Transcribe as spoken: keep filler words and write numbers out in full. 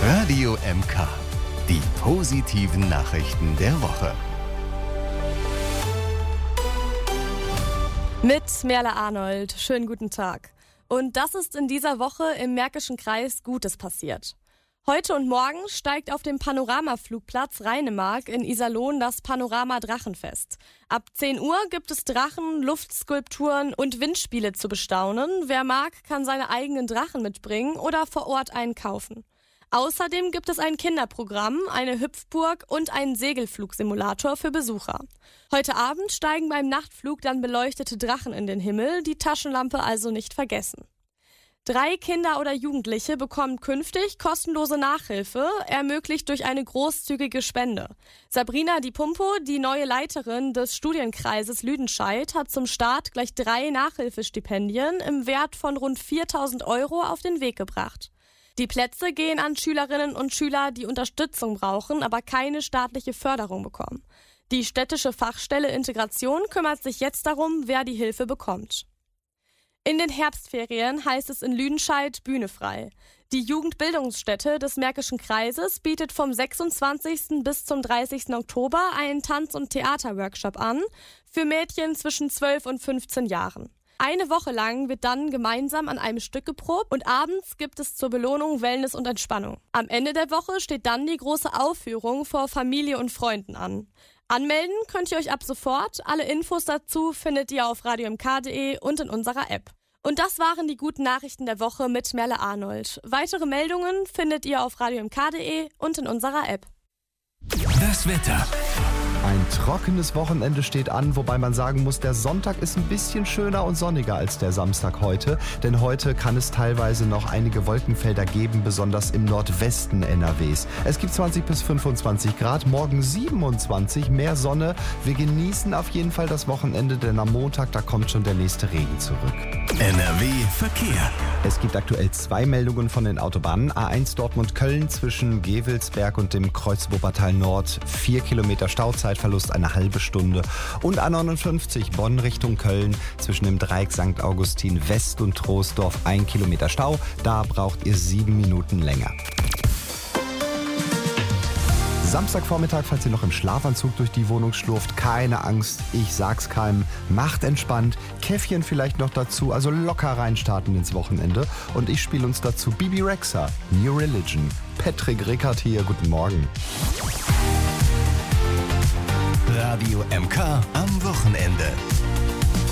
Radio M K. Die positiven Nachrichten der Woche. Mit Merle Arnold. Schönen guten Tag. Und das ist in dieser Woche im Märkischen Kreis Gutes passiert. Heute und morgen steigt auf dem Panoramaflugplatz Rheinemark in Iserlohn das Panorama Drachenfest. Ab zehn Uhr gibt es Drachen, Luftskulpturen und Windspiele zu bestaunen. Wer mag, kann seine eigenen Drachen mitbringen oder vor Ort einen kaufen. Außerdem gibt es ein Kinderprogramm, eine Hüpfburg und einen Segelflugsimulator für Besucher. Heute Abend steigen beim Nachtflug dann beleuchtete Drachen in den Himmel, die Taschenlampe also nicht vergessen. Drei Kinder oder Jugendliche bekommen künftig kostenlose Nachhilfe, ermöglicht durch eine großzügige Spende. Sabrina Di Pumpo, die neue Leiterin des Studienkreises Lüdenscheid, hat zum Start gleich drei Nachhilfestipendien im Wert von rund viertausend Euro auf den Weg gebracht. Die Plätze gehen an Schülerinnen und Schüler, die Unterstützung brauchen, aber keine staatliche Förderung bekommen. Die städtische Fachstelle Integration kümmert sich jetzt darum, wer die Hilfe bekommt. In den Herbstferien heißt es in Lüdenscheid Bühne frei. Die Jugendbildungsstätte des Märkischen Kreises bietet vom sechsundzwanzigsten bis zum dreißigsten Oktober einen Tanz- und Theaterworkshop an für Mädchen zwischen zwölf und fünfzehn Jahren. Eine Woche lang wird dann gemeinsam an einem Stück geprobt und abends gibt es zur Belohnung Wellness und Entspannung. Am Ende der Woche steht dann die große Aufführung vor Familie und Freunden an. Anmelden könnt ihr euch ab sofort. Alle Infos dazu findet ihr auf radio m k punkt d e und in unserer App. Und das waren die guten Nachrichten der Woche mit Merle Arnold. Weitere Meldungen findet ihr auf radio m k punkt d e und in unserer App. Das Wetter. Ein trockenes Wochenende steht an, wobei man sagen muss, der Sonntag ist ein bisschen schöner und sonniger als der Samstag heute. Denn heute kann es teilweise noch einige Wolkenfelder geben, besonders im Nordwesten N R Ws. Es gibt zwanzig bis fünfundzwanzig Grad, morgen siebenundzwanzig, mehr Sonne. Wir genießen auf jeden Fall das Wochenende, denn am Montag, da kommt schon der nächste Regen zurück. N R W Verkehr. Es gibt aktuell zwei Meldungen von den Autobahnen. A eins Dortmund-Köln zwischen Gevelsberg und dem Kreuz Wuppertal Nord. Vier Kilometer Stauzeitverlust, eine halbe Stunde. Und A neunundfünfzig Bonn Richtung Köln zwischen dem Dreieck Sankt Augustin West und Troisdorf. Ein Kilometer Stau. Da braucht ihr sieben Minuten länger. Samstagvormittag, falls ihr noch im Schlafanzug durch die Wohnung schlurft, keine Angst, ich sag's keinem, macht entspannt, Käffchen vielleicht noch dazu, also locker reinstarten ins Wochenende. Und ich spiele uns dazu Bibi Rexha, New Religion. Patrick Rickert hier, guten Morgen. Radio M K am Wochenende.